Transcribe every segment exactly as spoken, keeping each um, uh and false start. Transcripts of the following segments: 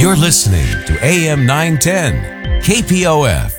You're listening to A M nine ten, K P O F.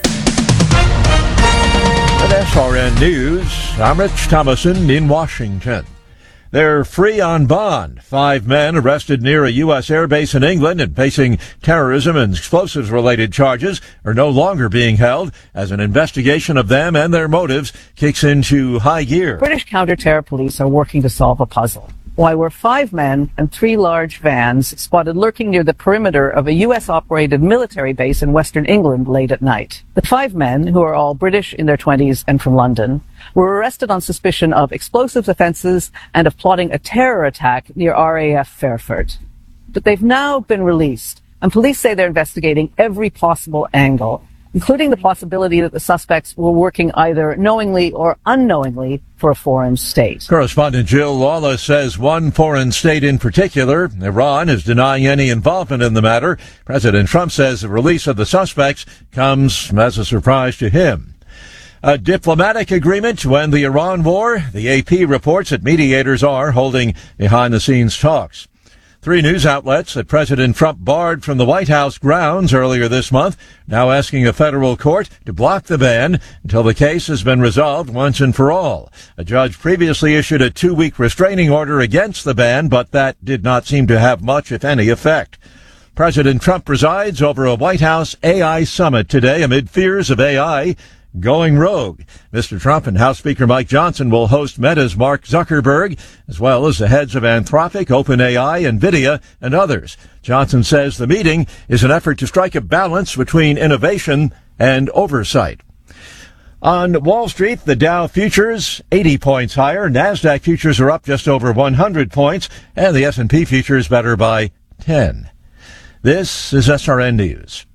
At S R N News, I'm Rich Thomason in Washington. They're free on bond. Five men arrested near a U S airbase in England and facing terrorism and explosives-related charges are no longer being held as an investigation of them and their motives kicks into high gear. British counter-terror police are working to solve a puzzle. Why were five men and three large vans spotted lurking near the perimeter of a U S-operated military base in Western England late at night? The five men, who are all British in their twenties and from London, were arrested on suspicion of explosives offences and of plotting a terror attack near R A F Fairford. But they've now been released, and police say they're investigating every possible angle, including the possibility that the suspects were working either knowingly or unknowingly for a foreign state. Correspondent Jill Lawless says one foreign state in particular, Iran, is denying any involvement in the matter. President Trump says the release of the suspects comes as a surprise to him. A diplomatic agreement to end the Iran war? The A P reports that mediators are holding behind-the-scenes talks. Three news outlets that President Trump barred from the White House grounds earlier this month, now asking a federal court to block the ban until the case has been resolved once and for all. A judge previously issued a two-week restraining order against the ban, but that did not seem to have much, if any, effect. President Trump presides over a White House A I summit today amid fears of A I going rogue. Mister Trump and House Speaker Mike Johnson will host Meta's Mark Zuckerberg, as well as the heads of Anthropic, OpenAI, NVIDIA, and others. Johnson says the meeting is an effort to strike a balance between innovation and oversight. On Wall Street, the Dow futures eighty points higher, NASDAQ futures are up just over one hundred points, and the S and P futures better by ten. This is S R N News.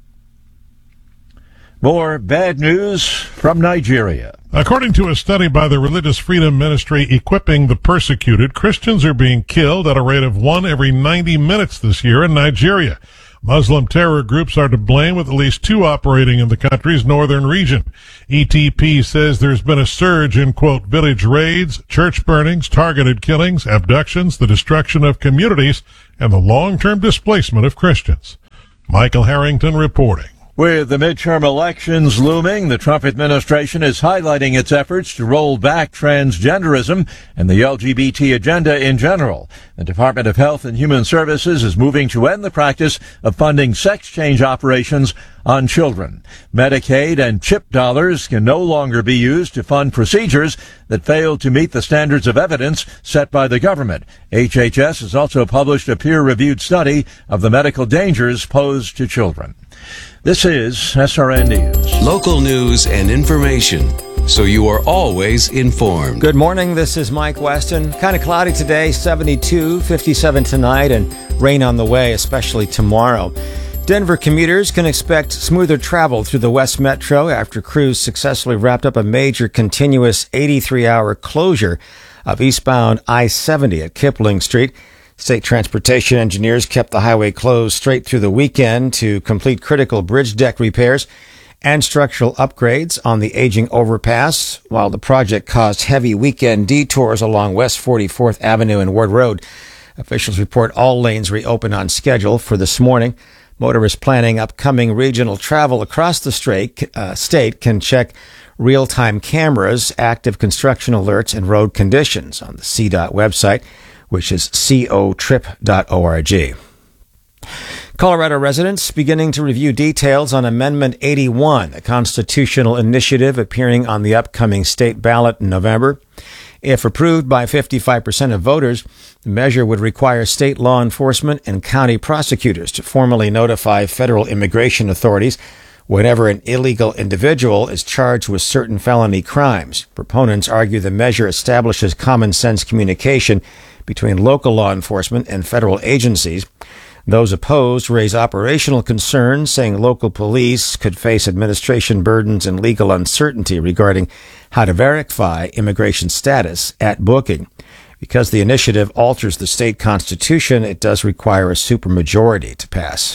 More bad news from Nigeria. According to a study by the Religious Freedom Ministry Equipping the Persecuted, Christians are being killed at a rate of one every ninety minutes this year in Nigeria. Muslim terror groups are to blame, with at least two operating in the country's northern region. E T P says there's been a surge in, quote, village raids, church burnings, targeted killings, abductions, the destruction of communities, and the long-term displacement of Christians. Michael Harrington reporting. With the midterm elections looming, the Trump administration is highlighting its efforts to roll back transgenderism and the L G B T agenda in general. The Department of Health and Human Services is moving to end the practice of funding sex change operations on children. Medicaid and CHIP dollars can no longer be used to fund procedures that fail to meet the standards of evidence set by the government. H H S has also published a peer-reviewed study of the medical dangers posed to children. This is S R N News. Local news and information, so you are always informed. Good morning, this is Mike Weston. Kind of cloudy today, seventy-two, fifty-seven tonight, and rain on the way, especially tomorrow. Denver commuters can expect smoother travel through the West Metro after crews successfully wrapped up a major continuous eighty-three hour closure of eastbound I seventy at Kipling Street. State transportation engineers kept the highway closed straight through the weekend to complete critical bridge deck repairs and structural upgrades on the aging overpass, while the project caused heavy weekend detours along West forty-fourth Avenue and Ward Road. Officials report all lanes reopen on schedule for this morning. Motorists planning upcoming regional travel across the state, uh, state can check real-time cameras, active construction alerts, and road conditions on the C DOT website, which is co trip dot org. Colorado residents beginning to review details on Amendment eighty-one, a constitutional initiative appearing on the upcoming state ballot in November. If approved by fifty-five percent of voters, the measure would require state law enforcement and county prosecutors to formally notify federal immigration authorities whenever an illegal individual is charged with certain felony crimes. Proponents argue the measure establishes common sense communication between local law enforcement and federal agencies. Those opposed raise operational concerns, saying local police could face administration burdens and legal uncertainty regarding how to verify immigration status at booking. Because the initiative alters the state constitution, it does require a supermajority to pass.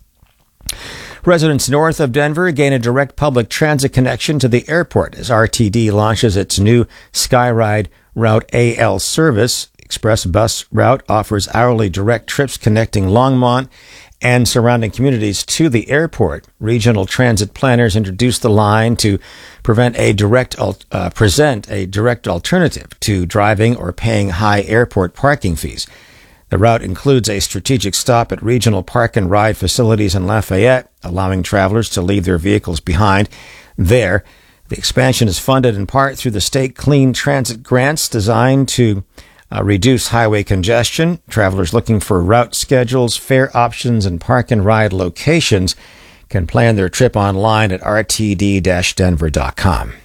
Residents north of Denver gain a direct public transit connection to the airport as R T D launches its new Skyride Route A L service. Express bus route offers hourly direct trips connecting Longmont and surrounding communities to the airport. Regional transit planners introduced the line to prevent a direct uh, present a direct alternative to driving or paying high airport parking fees. The route includes a strategic stop at regional park and ride facilities in Lafayette, allowing travelers to leave their vehicles behind there. The expansion is funded in part through the state clean transit grants designed to uh, reduce highway congestion. Travelers looking for route schedules, fare options, and park and ride locations can plan their trip online at r t d dash denver dot com.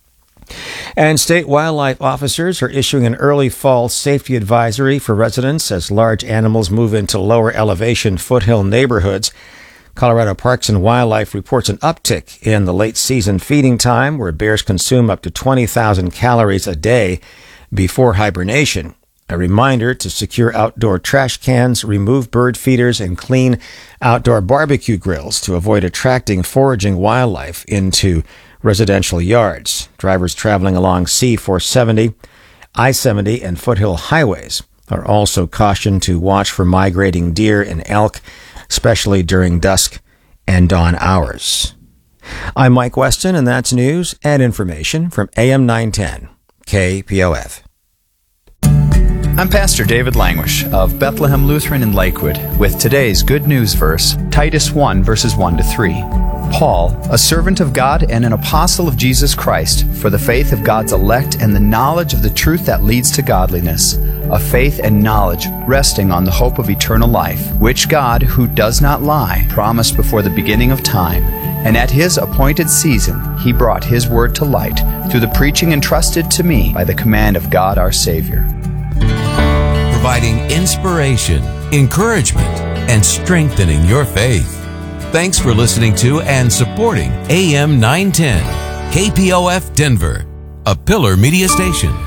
And state wildlife officers are issuing an early fall safety advisory for residents as large animals move into lower elevation foothill neighborhoods. Colorado Parks and Wildlife reports an uptick in the late season feeding time, where bears consume up to twenty thousand calories a day before hibernation. A reminder to secure outdoor trash cans, remove bird feeders, and clean outdoor barbecue grills to avoid attracting foraging wildlife into residential yards. Drivers traveling along C four seventy, I seventy, and foothill highways are also cautioned to watch for migrating deer and elk, especially during dusk and dawn hours. I'm Mike Weston, and that's news and information from A M nine ten, K P O F. I'm Pastor David Languish of Bethlehem Lutheran in Lakewood with today's Good News verse, Titus one, verses one to three. Paul, a servant of God and an apostle of Jesus Christ, for the faith of God's elect and the knowledge of the truth that leads to godliness, a faith and knowledge resting on the hope of eternal life, which God, who does not lie, promised before the beginning of time. And at his appointed season, he brought his word to light through the preaching entrusted to me by the command of God our Savior. Providing inspiration, encouragement, and strengthening your faith. Thanks for listening to and supporting A M nine ten, K P O F Denver, a Pillar Media Station.